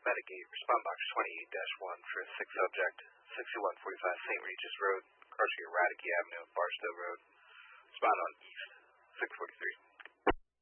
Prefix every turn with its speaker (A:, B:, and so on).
A: Medigate, respond box 28-1 for 6 subject, 6145 St. Regis Road, crossing Radicke Avenue, Barstow Road. Respond on East, 643.